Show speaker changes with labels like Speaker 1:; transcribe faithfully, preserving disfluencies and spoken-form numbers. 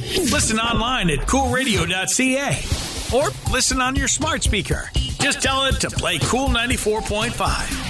Speaker 1: Listen online at cool radio dot c a or listen on your smart speaker. Just tell it to play Cool ninety-four point five.